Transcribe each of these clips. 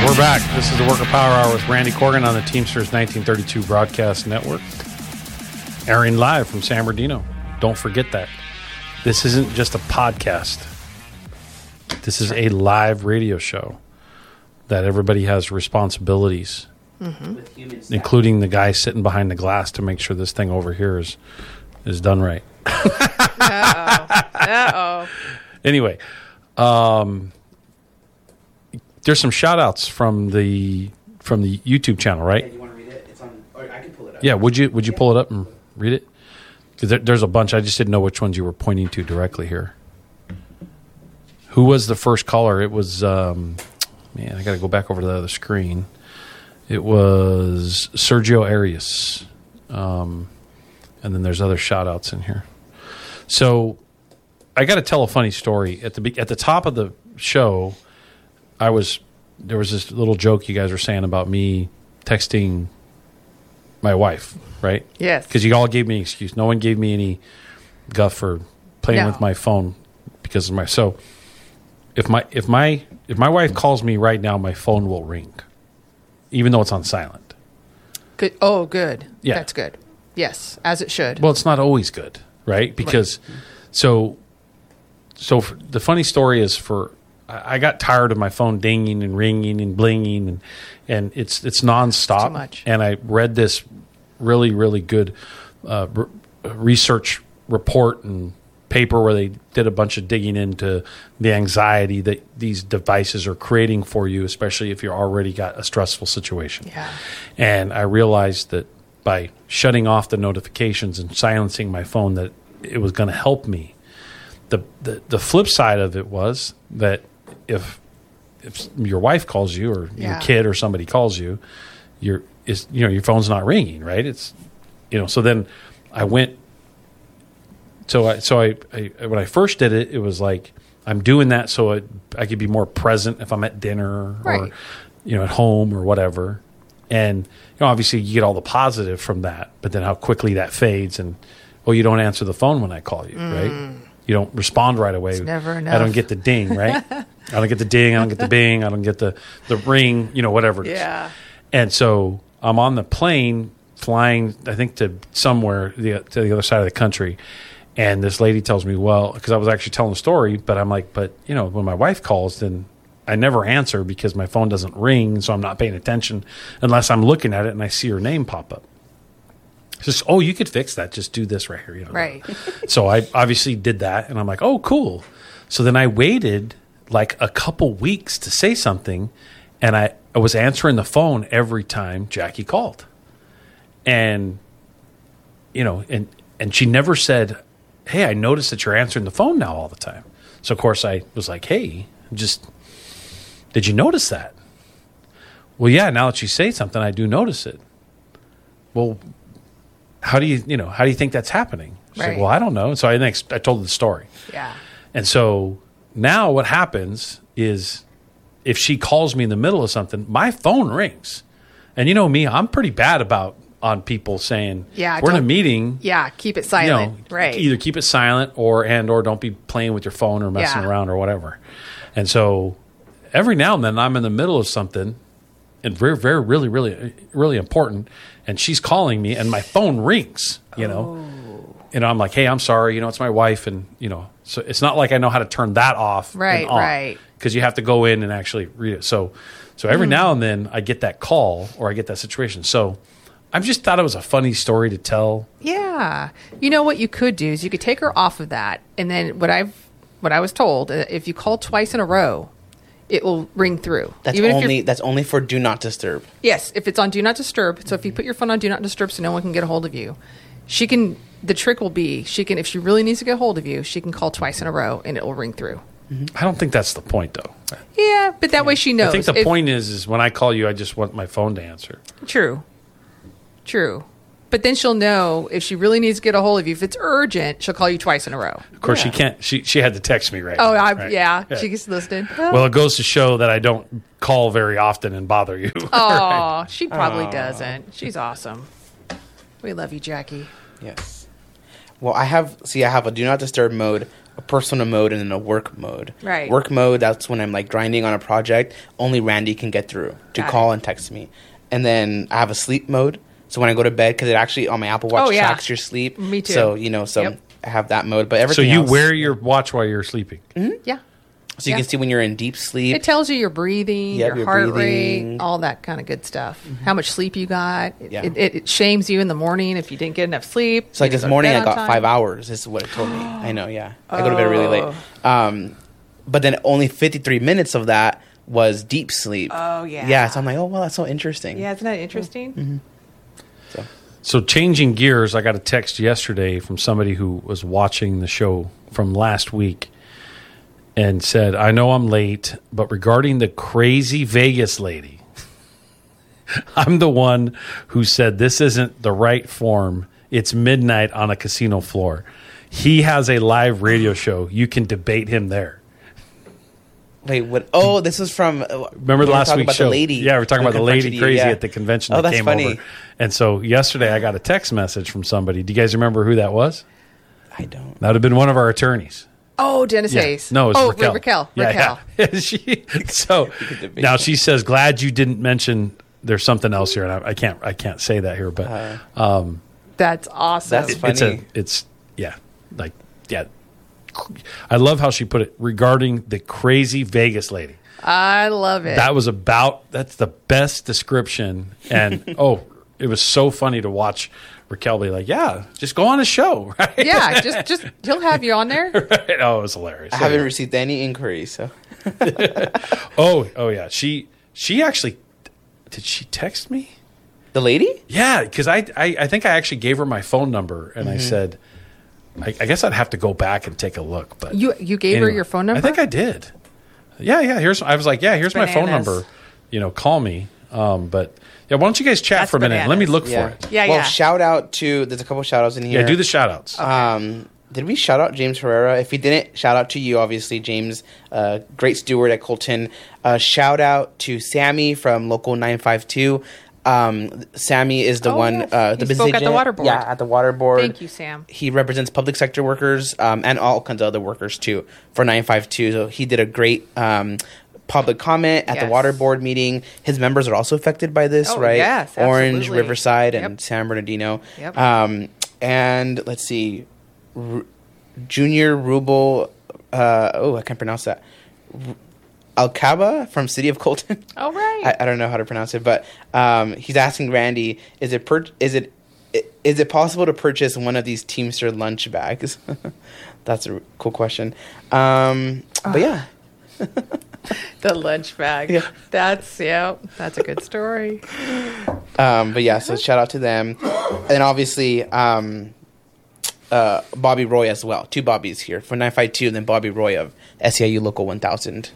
We're back. This is the Worker Power Hour with Randy Corgan on the Teamsters 1932 Broadcast Network. Airing live from San Bernardino. Don't forget that. This isn't just a podcast. This is a live radio show that everybody has responsibilities, including the guy sitting behind the glass to make sure this thing over here is done right. Uh-oh. Anyway, there's some shout-outs from the YouTube channel, right? Yeah, you want to read it? It's on, or I can pull it up. Yeah, would you pull it up and read it? Because there's a bunch. I just didn't know which ones you were pointing to directly here. Who was the first caller? It was, man, I got to go back over to the other screen. It was Sergio Arias. And then there's other shout-outs in here. So I got to tell a funny story. At the top of the show, there was this little joke you guys were saying about me texting my wife, right? Yes. Because you all gave me an excuse. No one gave me any guff for playing No. with my phone because of my. So if my wife calls me right now, my phone will ring, even though it's on silent. Good. Oh, good. Yeah. That's good. Yes, as it should. Well, it's not always good, right? Because so the funny story is I got tired of my phone dinging and ringing and blinging and it's nonstop. Too much. And I read this really, really good research report and paper where they did a bunch of digging into the anxiety that these devices are creating for you, especially if you're already got a stressful situation. Yeah. And I realized that by shutting off the notifications and silencing my phone that it was going to help me. The flip side of it was that if your wife calls you or your Yeah. kid or somebody calls you, your phone's not ringing, right? It's so then I went. So I when I first did it, it was like I'm doing that so I could be more present if I'm at dinner Right. or at home or whatever. And obviously you get all the positive from that, but then how quickly that fades and you don't answer the phone when I call you, right? You don't respond right away. It's never enough. I don't get the ding, right? I don't get the ding. I don't get the bing. I don't get the ring. Whatever it is. Yeah. And so I'm on the plane flying, I think, to somewhere to the other side of the country. And this lady tells me, well, because I was actually telling the story, but I'm like, when my wife calls, then I never answer because my phone doesn't ring, so I'm not paying attention unless I'm looking at it and I see her name pop up. Just, you could fix that. Just do this right here. Right. So I obviously did that, and I'm like, oh, cool. So then I waited like a couple weeks to say something, and I was answering the phone every time Jackie called. And, and she never said, hey, I noticed that you're answering the phone now all the time. So, of course, I was like, hey, did you notice that? Well, yeah, now that you say something, I do notice it. Well, how do you think that's happening? She's like, Right. well, I don't know. So I told her the story. Yeah. And so now what happens is if she calls me in the middle of something, my phone rings. And you know me, I'm pretty bad on people saying, Yeah, we're in a don't- meeting. Yeah. Keep it silent. Right. Either keep it silent or don't be playing with your phone or messing Yeah. around or whatever. And so every now and then I'm in the middle of something and very, very, really, really, really important. And she's calling me and my phone rings, I'm like, hey, I'm sorry. It's my wife. And, so it's not like I know how to turn that off. Right, and on, right. because you have to go in and actually read it. So every now and then I get that call or I get that situation. So I just thought it was a funny story to tell. Yeah. You know what you could do is you could take her off of that, and then what I was told, if you call twice in a row, it will ring through. That's Even if you're- that's only for do not disturb. Yes, if it's on Do Not Disturb. So if you put your phone on Do Not Disturb so no one can get a hold of you, the trick will be, if she really needs to get a hold of you, she can call twice in a row and it will ring through. I don't think that's the point, though. Yeah, but that way she knows. I think the point is when I call you, I just want my phone to answer. True. But then she'll know if she really needs to get a hold of you. If it's urgent, she'll call you twice in a row. Of course, she can't. She had to text me right. Oh, now, right? yeah. She's listening. Well, it goes to show that I don't call very often and bother you. Oh, she probably doesn't. She's awesome. We love you, Jackie. Yes. Well, I have a do not disturb mode a personal mode and then a work mode. Right. Work mode, that's when I'm like grinding on a project. Only Randy can get through to Got call it. and text me. And then I have a sleep mode. So when I go to bed, because it actually on my Apple Watch Oh, yeah. tracks your sleep. Me too. So, Yep. I have that mode. But So everything you else, wear your watch while you're sleeping. Yeah. so you can see when you're in deep sleep. It tells you your breathing, Yep, your your heart breathing. rate, all that kind of good stuff. How much sleep you got. Yeah. It shames you in the morning if you didn't get enough sleep. So like You this didn't go to morning, bed I on got time. 5 hours. This is what it told me. I know, yeah. I go to bed really late. But then only 53 minutes of that was deep sleep. Oh, yeah. Yeah, so I'm like, oh, well, that's so interesting. Yeah, isn't that interesting? So changing gears, I got a text yesterday from somebody who was watching the show from last week and said, I know I'm late, but regarding the crazy Vegas lady, I'm the one who said this isn't the right form. It's midnight on a casino floor. He has a live radio show. You can debate him there. Wait, what? Oh, this was from. Remember the we were last talking week's about show? the lady. Yeah, we're talking who about the lady confronted you, crazy yeah. at the convention Oh, that that's came funny. over. And so yesterday I got a text message from somebody. Do you guys remember who that was? I don't. That would have been one of our attorneys. Oh, Dennis Hayes. No, it's oh, Raquel. Raquel. Yeah, yeah. So debate now that. she says, "Glad you didn't mention there's something else here," and I can't say that here, but That's awesome. That's funny. it's like I love how she put it regarding the crazy Vegas lady. I love it. That's the best description, and it was so funny to watch Raquel be like, "Yeah, just go on a show," right? yeah, just he'll have you on there. Right? Oh, it was hilarious. I haven't received any inquiries, so. Oh yeah. She actually did she text me? The lady? Yeah, because I think I actually gave her my phone number and I said, I guess I'd have to go back and take a look. But You gave her anyway, your phone number? I think I did. Yeah. I was like, here's my phone Bananas. number. Call me. But yeah, why don't you guys chat That's for a minute? bananas. Let me look Yeah. for it. Yeah, Well, yeah. shout out to. There's a couple shout outs in here. Yeah, do the shout outs. Did we shout out James Herrera? If we didn't, shout out to you, obviously, James. Great steward at Colton. Shout out to Sammy from Local 952. Sammy is the Oh, one, yes. the He business spoke at the agent. water board. Yeah, at the water board. Thank you, Sam. He represents public sector workers and all kinds of other workers too for 952. So he did a great public comment at the Yes. water board meeting. His members are also affected by this, Oh, right? yes, Orange, absolutely. Riverside, and Yep. San Bernardino. Yep. And let's see, Junior Rubel. I can't pronounce that. Alcaba from City of Colton. Oh, right. I don't know how to pronounce it, but he's asking Randy, is it possible to purchase one of these Teamster lunch bags? That's a cool question. But yeah, The lunch bag. Yeah. That's a good story. but yeah. So shout out to them, and obviously Bobby Roy as well. Two Bobbies here for 952, and then Bobby Roy of SEIU Local 1000.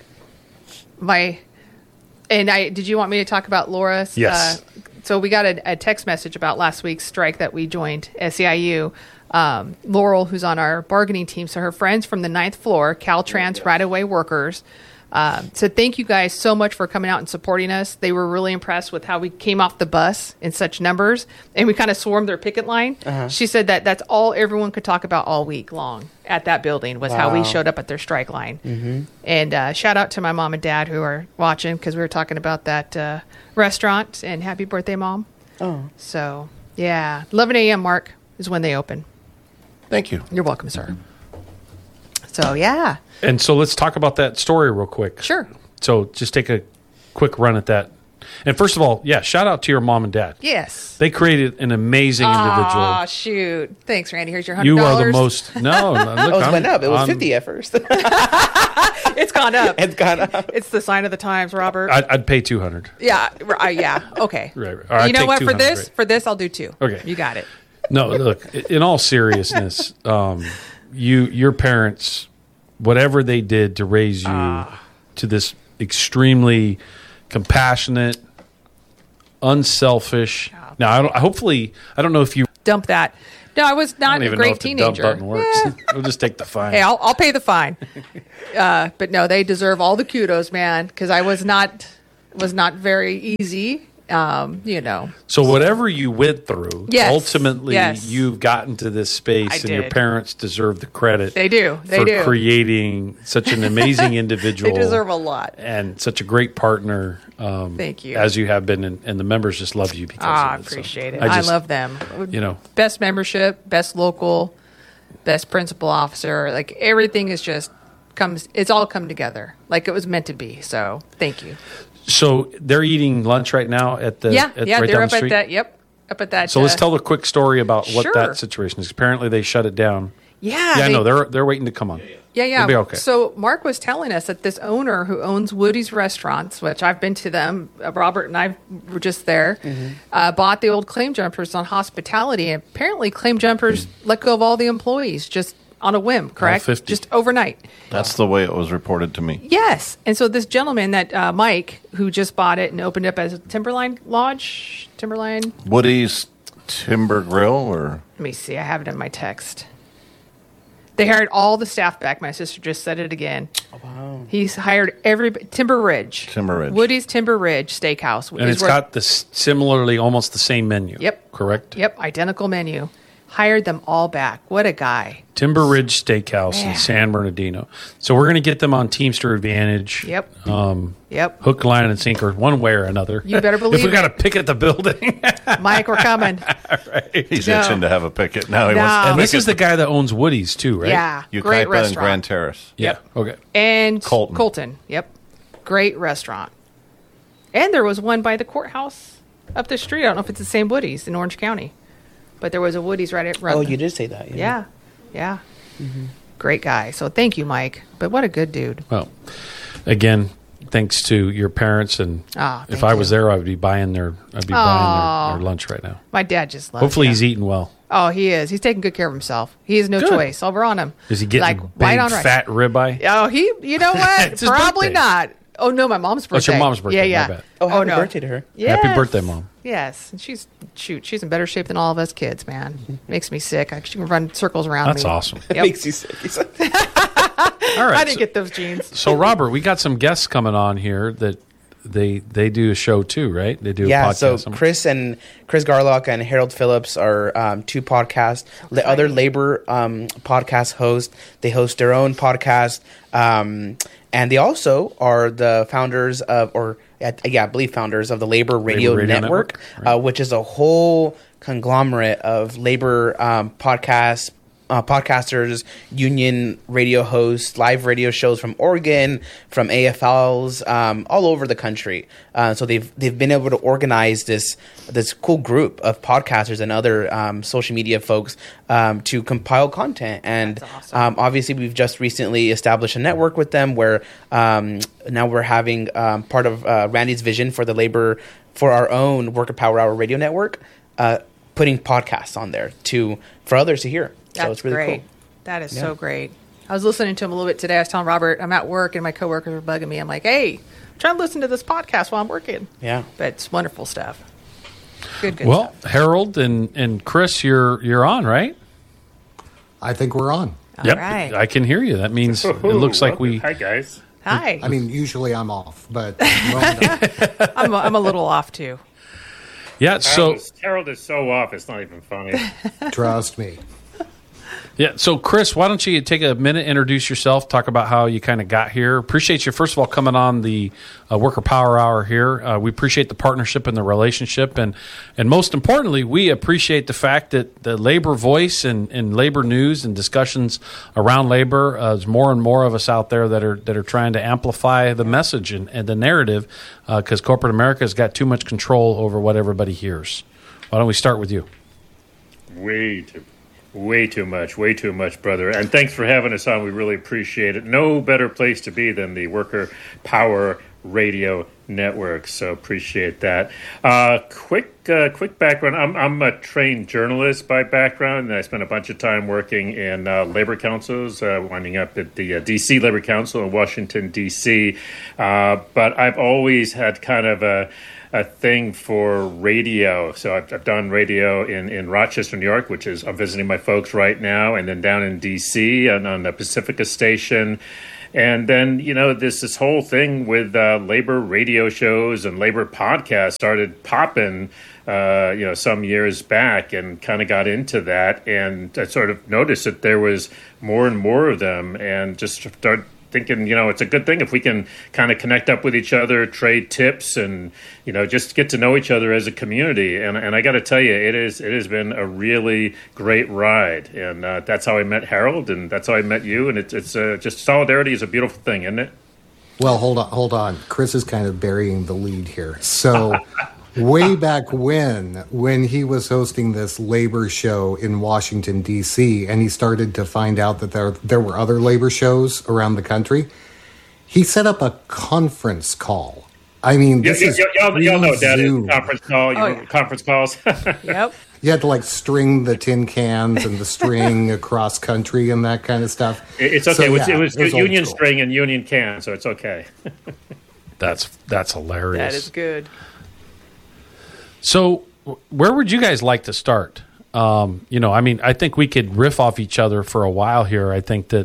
Did you want me to talk about Laura's? Yes. So we got a text message about last week's strike that we joined SEIU. Laurel, who's on our bargaining team, so her friends from the 9th floor, Caltrans right-of-way workers, said thank you guys so much for coming out and supporting us. They were really impressed with how we came off the bus in such numbers, and we kind of swarmed their picket line. She said that's all everyone could talk about all week long at that building was how we Wow. showed up at their strike line. And shout out to my mom and dad who are watching because we were talking about that restaurant, and happy birthday, Mom. Oh, So, yeah, 11 a.m. Mark is when they open. Thank you. You're welcome, sir. So, yeah, And so let's talk about that story real quick. sure. So just take a quick run at that. And first of all, shout out to your mom and dad. Yes. They created an amazing individual. Oh, shoot. Thanks, Randy. Here's your $100. You are the most. No, look, it went up. It was 50 at first. It's gone up. It's gone up. It's the sign of the times, Robert. I'd pay 200. Yeah. Okay. Right. Or I'd You know take what? For 200, this, right. for this, I'll do 2. Okay. You got it. No, look. In all seriousness, your parents, whatever they did to raise you to this extremely compassionate, unselfish. Now, hopefully, I don't know if you. Dump that. No, I was I not don't a even know great if the dump teenager. button works. We'll just take the fine. Hey, I'll pay the fine. But no, they deserve all the kudos, man, because I was not very easy So whatever you went through, Yes, ultimately yes. you've gotten to this space, I and your did. parents deserve the credit. They do. They for do. creating such an amazing individual. They deserve a lot. And such a great partner. Thank you. As you have been, and the members just love you because I of it. So appreciate it. I love them. Best membership, best local, best principal officer. Like everything is just it's all come together like it was meant to be. So thank you. So they're eating lunch right now at the Yeah, right they're down up the street? at that. Yep, up at that. So let's tell the quick story about what Sure. that situation is. Apparently they shut it down. Yeah, Yeah, no, they're waiting to come on. Yeah. It'll be okay. So Mark was telling us that this owner who owns Woody's Restaurants, which I've been to them, Robert and I were just there, bought the old Claim Jumpers on hospitality. And apparently Claim Jumpers let go of all the employees just on a whim, correct? 50. Just overnight. That's the way it was reported to me. Yes. And so this gentleman that Mike, who just bought it and opened up as a Timberline Lodge, Woody's Timber Grill, or let me see, I have it in my text. They hired all the staff back. My sister just said it again. Oh, wow. He's hired Timber Ridge. Woody's Timber Ridge Steakhouse. And it's got similarly almost the same menu. Yep. Correct? Yep, identical menu. Hired them all back. What a guy. Timber Ridge Steakhouse in Man. San Bernardino. So we're going to get them on Teamster Advantage. Yep. Yep. Hook, line, and sinker, one way or another. You better believe if we it. got to picket the building. Mike, we're coming. he's No. itching to have a picket now. He No. wants to And this picket is the guy that owns Woody's too, right? Yeah. Ukaipa Great and restaurant. Grand Terrace. Yeah. Okay. And Colton. Yep. Great restaurant. And there was one by the courthouse up the street. I don't know if it's the same Woody's in Orange County, but there was a Woody's right at. Oh, you did say that. Yeah. Yeah. Great guy. So thank you, Mike. But what a good dude. Well, again, thanks to your parents, and Ah, if thank I you. was there, I'd be buying their lunch right now. My dad just loves Hopefully, him. he's eating well. Oh, he is. He's taking good care of himself. He has no Good. choice. Over on him. Is he getting like big, right on right? fat ribeye? Oh, you know what? It's his Probably birthday. not. Oh no, my mom's birthday. Oh, it's your mom's birthday. Yeah, My yeah. bad. Oh, happy no. birthday to her. Yes. Happy birthday, Mom. Yes, and she's in better shape than all of us kids. Man, makes me sick. She can run circles around That's me. awesome. It Yep. makes you sick. All right. I didn't get those genes. So, Robert, we got some guests coming on here that they do a show too, right? They do a Yeah, podcast. so Chris Garlock and Harold Phillips are two podcasts. The other labor podcast hosts. They host their own podcast, and they also are the founders of, I believe founders of the Labor Radio Network, right. which is a whole conglomerate of labor podcasters, union radio hosts, live radio shows from Oregon, from AFLs, all over the country. So they've been able to organize this cool group of podcasters and other social media folks to compile content. And That's awesome. obviously, we've just recently established a network with them where now we're having part of Randy's vision for our own Worker Power Hour radio network, putting podcasts on there for others to hear. That's So it's really great. cool. That is so great. I was listening to him a little bit today. I was telling Robert, I'm at work and my coworkers are bugging me. I'm like, hey, I'm trying to listen to this podcast while I'm working. Yeah. But it's wonderful stuff. Good Well, stuff. Harold and Chris, you're on, right? I think we're on. All Yep. right. I can hear you. That means it looks like we. Hi, guys. Hi. I mean, usually I'm off, but well, I'm a little off too. Yeah. So Harold is so off, it's not even funny. trust me. yeah. So Chris, why don't you take a minute, introduce yourself, talk about how you kind of got here. Appreciate you first of all coming on the Worker Power Hour here. We appreciate the partnership and the relationship, and most importantly, we appreciate the fact that the labor voice and labor news and discussions around labor. There's more and more of us out there that are trying to amplify the message and the narrative because corporate America has got too much control over what everybody hears. Why don't we start with you? Way too much, brother. And thanks for having us on. We really appreciate it. No better place to be than the Worker Power Radio Network. So appreciate that. Quick background. I'm a trained journalist by background, and I spent a bunch of time working in labor councils, winding up at the D.C. Labor Council in Washington, D.C. But I've always had kind of a thing for radio. So I've done radio in Rochester, New York, I'm visiting my folks right now, and then down in D.C. and on the Pacifica station. And then, this whole thing with labor radio shows and labor podcasts started popping, some years back, and kind of got into that. And I sort of noticed that there was more and more of them, and just started thinking, it's a good thing if we can kind of connect up with each other, trade tips, and, just get to know each other as a community. And I got to tell you, it has been a really great ride. And that's how I met Harold, and that's how I met you. And it's just solidarity is a beautiful thing, isn't it? Well, hold on. Chris is kind of burying the lead here. So way back when he was hosting this labor show in Washington, D.C., and he started to find out that there were other labor shows around the country, he set up a conference call. I mean, this is y'all know that Zoom. is conference call. Conference calls. Yep. You had to string the tin cans and the string across country and that kind of stuff. It's okay. So, it was old union school. string and union can, so it's okay. That's hilarious. That is good. So, where would you guys like to start? I think we could riff off each other for a while here. I think that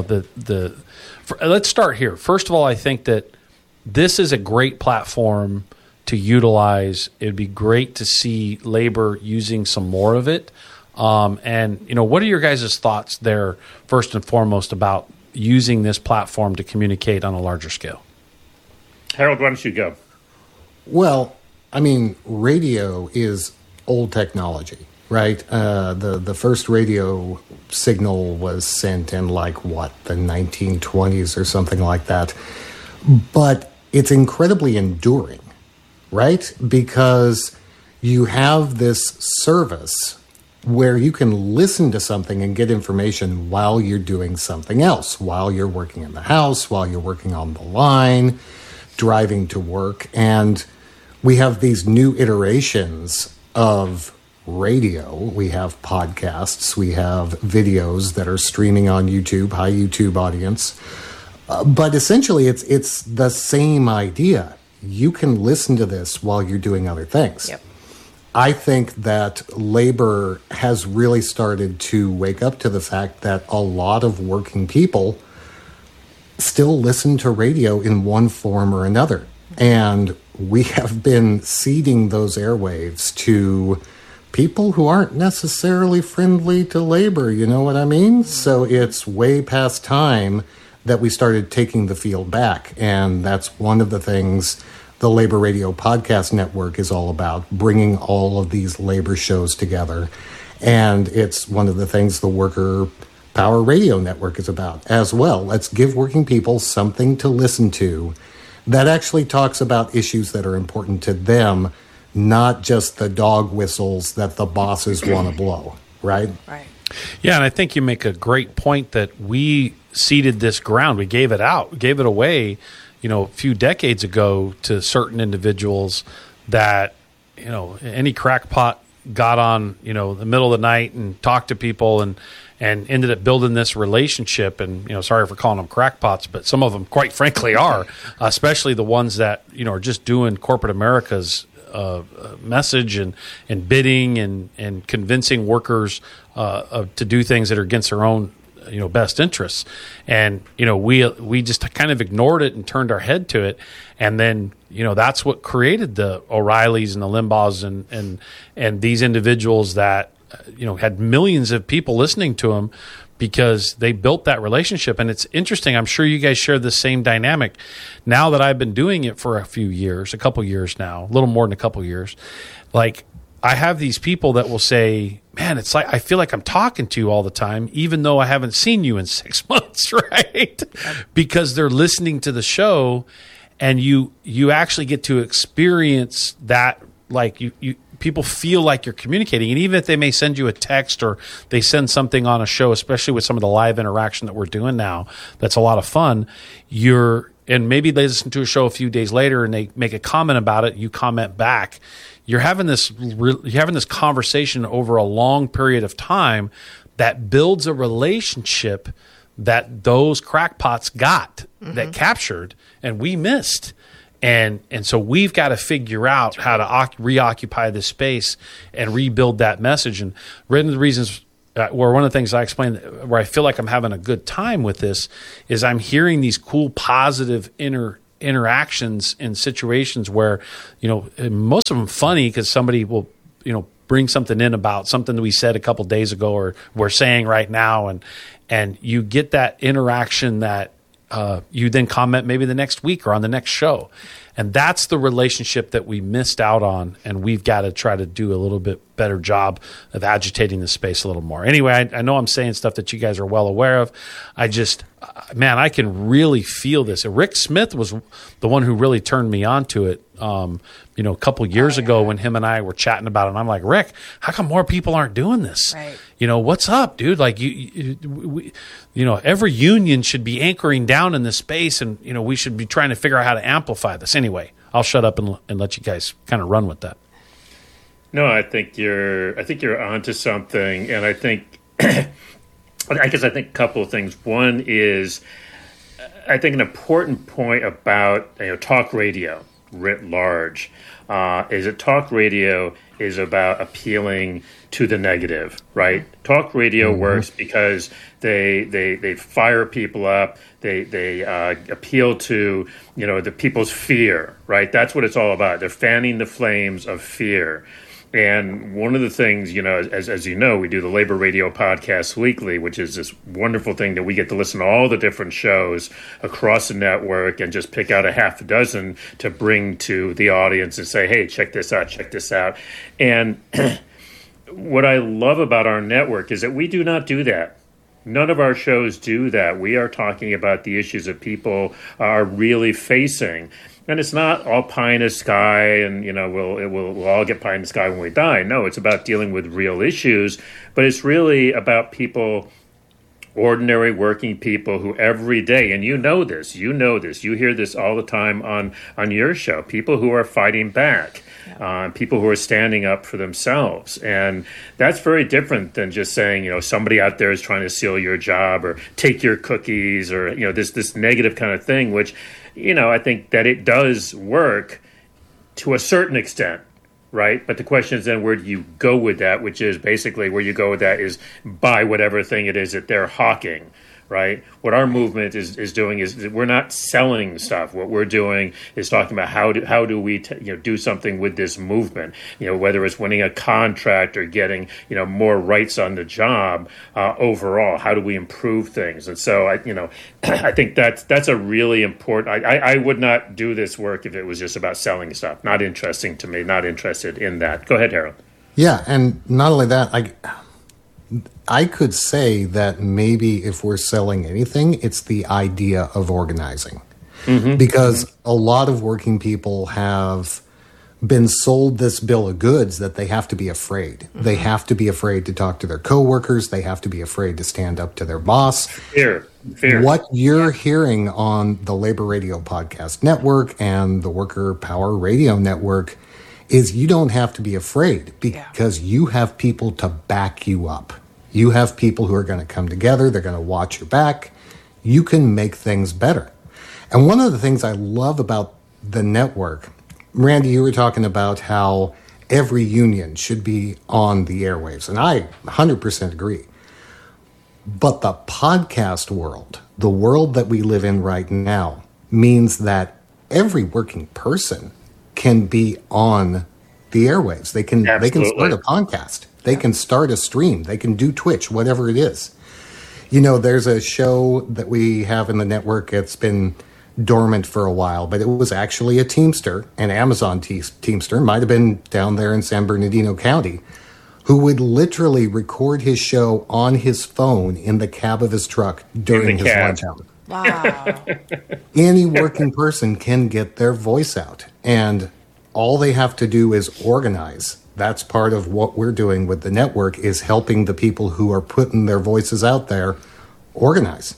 let's start here. First of all, I think that this is a great platform to utilize. It'd be great to see labor using some more of it. What are your guys' thoughts there, first and foremost, about using this platform to communicate on a larger scale? Harold, why don't you go? Well, radio is old technology, right? The first radio signal was sent in the 1920s or something like that. But it's incredibly enduring, right? Because you have this service where you can listen to something and get information while you're doing something else, while you're working in the house, while you're working on the line, driving to work. And we have these new iterations of radio. We have podcasts. We have videos that are streaming on YouTube, high YouTube audience. But essentially, it's the same idea. You can listen to this while you're doing other things. Yep. I think that labor has really started to wake up to the fact that a lot of working people still listen to radio in one form or another. And we have been seeding those airwaves to people who aren't necessarily friendly to labor, you know what I mean? So it's way past time that we started taking the field back. And that's one of the things the Labor Radio Podcast Network is all about, bringing all of these labor shows together. And it's one of the things the Worker Power Radio Network is about as well. Let's give working people something to listen to that actually talks about issues that are important to them, not just the dog whistles that the bosses want to blow, right? Right. Yeah, and I think you make a great point that we seeded this ground. We gave it away, a few decades ago to certain individuals that, any crackpot got on, the middle of the night and talked to people and ended up building this relationship. And, sorry for calling them crackpots, but some of them, quite frankly, are, especially the ones that, are just doing corporate America's message and bidding and convincing workers to do things that are against their own best interests. And we just kind of ignored it and turned our head to it. And then that's what created the O'Reillys and the Limbaughs and these individuals that had millions of people listening to them because they built that relationship. And it's interesting. I'm sure you guys share the same dynamic. Now that I've been doing it for a couple years now, a little more than a couple years, I have these people that will say, man, it's like I feel like I'm talking to you all the time, even though I haven't seen you in 6 months, right? Because they're listening to the show, and you actually get to experience that. People feel like you're communicating, and even if they may send you a text or they send something on a show, especially with some of the live interaction that we're doing now, that's a lot of fun. And maybe they listen to a show a few days later and they make a comment about it. You comment back. You're having this conversation over a long period of time that builds a relationship that those crackpots got, that captured, and we missed. And so we've got to figure out how to reoccupy this space and rebuild that message. And one of the reasons where one of the things I explained where I feel like I'm having a good time with this is I'm hearing these cool, positive interactions in situations where, most of them funny because somebody will, bring something in about something that we said a couple days ago or we're saying right now. And you get that interaction that you then comment maybe the next week or on the next show. And that's the relationship that we missed out on, and we've got to try to do a little bit better job of agitating the space a little more. Anyway, I know I'm saying stuff that you guys are well aware of. I just, man, I can really feel this. Rick Smith was the one who really turned me on to it, a couple years ago when him and I were chatting about it. And I'm like, Rick, how come more people aren't doing this? Right. What's up, dude? Like, every union should be anchoring down in this space, and, we should be trying to figure out how to amplify this. Anyway, I'll shut up and let you guys kind of run with that. No, I think you're onto something, and I think a couple of things. One is, I think an important point about talk radio writ large is that talk radio is about appealing to the negative, right? Talk radio works because they fire people up. They appeal to the people's fear, right? That's what it's all about. They're fanning the flames of fear. And one of the things, as you know, we do the Labor Radio Podcast Weekly, which is this wonderful thing that we get to listen to all the different shows across the network and just pick out a half a dozen to bring to the audience and say, hey, check this out. And what I love about our network is that we do not do that. None of our shows do that. We are talking about the issues that people are really facing. And it's not all pie in the sky and, we'll all get pie in the sky when we die. No, it's about dealing with real issues. But it's really about people, ordinary working people who every day, and you know this, you hear this all the time on your show, people who are fighting back. People who are standing up for themselves. And that's very different than just saying, somebody out there is trying to steal your job or take your cookies or, this negative kind of thing, which, I think that it does work to a certain extent, right? But the question is then where do you go with that, which is basically where you go with that is buy whatever thing it is that they're hawking. Right. What our movement is doing is we're not selling stuff. What we're doing is talking about how do we do something with this movement. Whether it's winning a contract or getting more rights on the job overall. How do we improve things? And so I think that's a really important. I would not do this work if it was just about selling stuff. Not interesting to me. Not interested in that. Go ahead, Harold. Yeah, and not only that, I could say that maybe if we're selling anything, it's the idea of organizing. Because a lot of working people have been sold this bill of goods that they have to be afraid. They have to be afraid to talk to their coworkers. They have to be afraid to stand up to their boss. Fear. What you're hearing on the Labor Radio Podcast Network and the Worker Power Radio Network is you don't have to be afraid because you have people to back you up. You have people who are going to come together. They're going to watch your back. You can make things better. And one of the things I love about the network, Randy, you were talking about how every union should be on the airwaves. And I 100% agree. But the podcast world, the world that we live in right now, means that every working person can be on the airwaves. They can start a podcast. They can start a stream. They can do Twitch, whatever it is. There's a show that we have in the network. It's been dormant for a while, but it was actually a Teamster, an Amazon Teamster, might have been down there in San Bernardino County, who would literally record his show on his phone in the cab of his truck during his lunch hour. Wow. Any working person can get their voice out, and all they have to do is organize. That's part of what we're doing with the network, is helping the people who are putting their voices out there organize.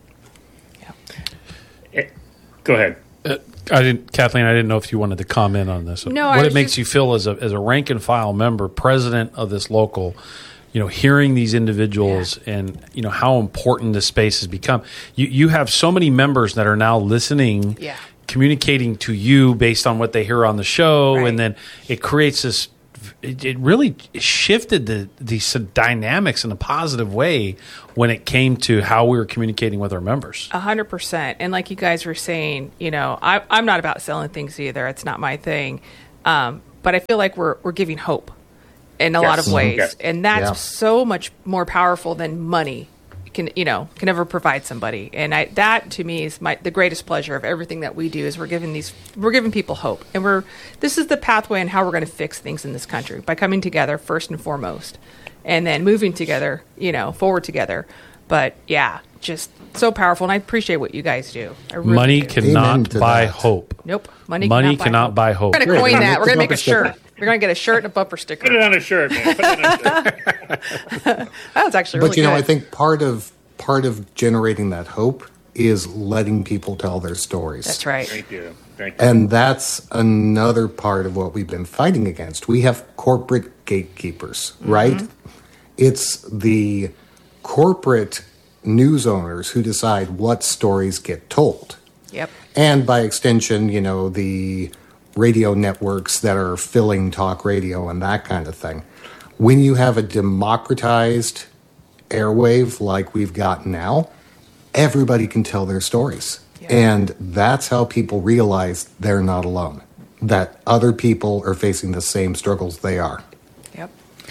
Go ahead. Kathleen, I didn't know if you wanted to comment on this. No, what it makes you feel as a rank and file member, president of this local, hearing these individuals and, how important this space has become. You have so many members that are now listening, communicating to you based on what they hear on the show. Right. And then it creates this it really shifted the dynamics in a positive way when it came to how we were communicating with our members. 100%. And like you guys were saying, I'm not about selling things either. It's not my thing. But I feel like we're giving hope in a lot of ways. Yes. And that's so much more powerful than money can ever provide somebody. And that to me is the greatest pleasure of everything that we do is we're giving people hope. And this is the pathway and how we're going to fix things in this country by coming together first and foremost, and then moving together, forward together. But yeah, just so powerful. And I appreciate what you guys do. I really Money do. cannot Amen to buy that. hope. Nope. Money cannot buy hope. We're going to coin that. We're going to make a Bumper sticker. shirt. We're going to get a shirt and a bumper sticker. Put it on a shirt, man. Put it on a shirt. That was actually really But good. I think part of generating that hope is letting people tell their stories. That's right. Thank you. Thank you. And that's another part of what we've been fighting against. We have corporate gatekeepers, right? It's the corporate news owners who decide what stories get told. Yep. And by extension, the radio networks that are filling talk radio and that kind of thing. When you have a democratized airwave like we've got now, everybody can tell their stories. Yeah. And that's how people realize they're not alone, that other people are facing the same struggles they are. Yep.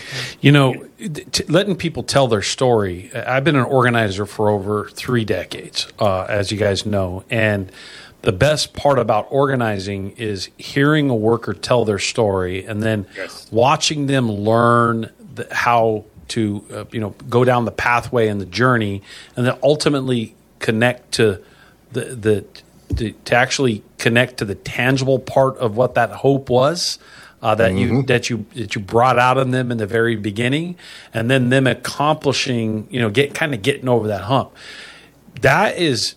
Letting people tell their story. I've been an organizer for over 3 decades, as you guys know. And the best part about organizing is hearing a worker tell their story and then watching them learn how to go down the pathway and the journey, and then ultimately connect to to actually connect to the tangible part of what that hope was. That you brought out in them in the very beginning, and then them accomplishing, getting over that hump. That is,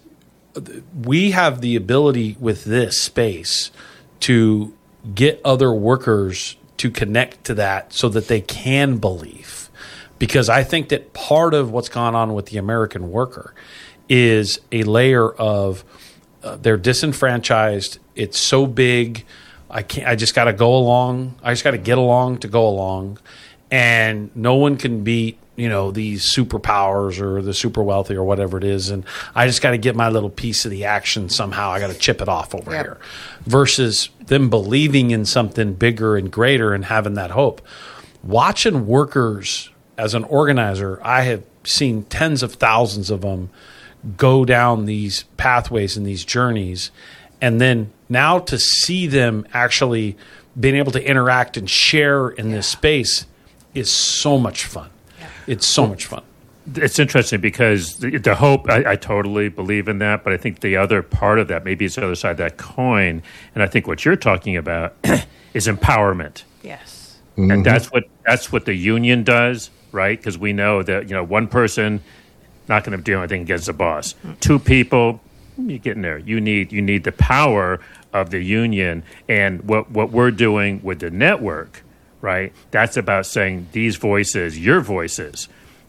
we have the ability with this space to get other workers to connect to that so that they can believe. Because I think that part of what's gone on with the American worker is a layer of they're disenfranchised. It's so big. I just got to go along. I just got to get along to go along. And no one can beat, these superpowers or the super wealthy or whatever it is. And I just got to get my little piece of the action somehow. I got to chip it off over here. Versus them believing in something bigger and greater and having that hope. Watching workers as an organizer, I have seen tens of thousands of them go down these pathways and these journeys. And then now to see them actually being able to interact and share in this space is so much fun. Yeah. It's so much fun. It's interesting because the hope, I totally believe in that, but I think the other part of that, maybe it's the other side of that coin, and I think what you're talking about is empowerment. Yes. Mm-hmm. And that's what the union does, right? Because we know that, one person not going to do anything against the boss. Mm-hmm. 2 people, you're getting there. You need the power of the union, and what we're doing with the network, right? That's about saying these voices, your voices.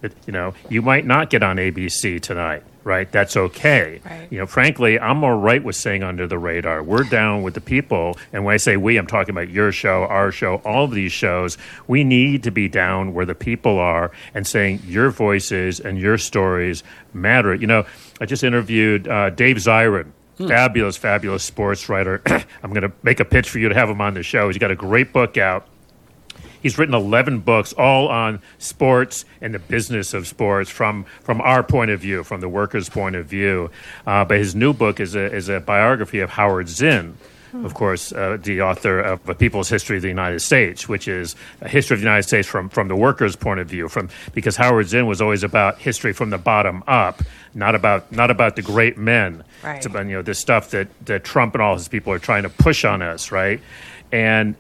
You might not get on ABC tonight, right? That's okay. Right. Frankly, I'm all right with staying under the radar. We're down with the people, and when I say we, I'm talking about your show, our show, all of these shows. We need to be down where the people are and saying your voices and your stories matter. I just interviewed Dave Zirin, fabulous sports writer. I'm going to make a pitch for you to have him on the show. He's got a great book out. He's written 11 books, all on sports and the business of sports from our point of view, from the workers' point of view. But his new book is a biography of Howard Zinn, of course, the author of A People's History of the United States, which is a history of the United States from the workers' point of view. Because Howard Zinn was always about history from the bottom up, not about the great men. Right. It's about this stuff that Trump and all his people are trying to push on us, right? And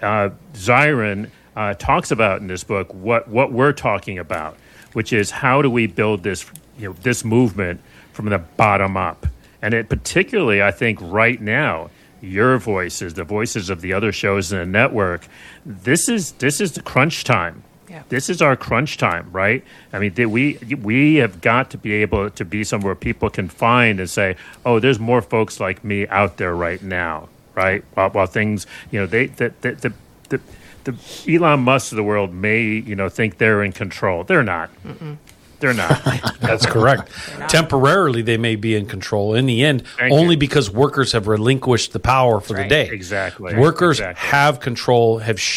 Zirin talks about in this book what we're talking about, which is how do we build this this movement from the bottom up, and it particularly, I think, right now, your voices, the voices of the other shows in the network, this is the crunch time. Yeah. This is our crunch time, right? I mean, we have got to be able to be somewhere people can find and say, oh, there's more folks like me out there right now, right? While things, the the Elon Musk of the world may, think they're in control. They're not. They're not. That's correct. Temporarily, they may be in control. In the end, Thank only you. because workers have relinquished the power for the right. day. Exactly. Workers Exactly. have control, have